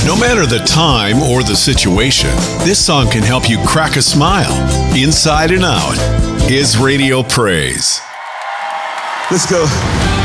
No matter the time or the situation, this song can help you crack a smile, inside and out. Is Radio Praise. Let's go.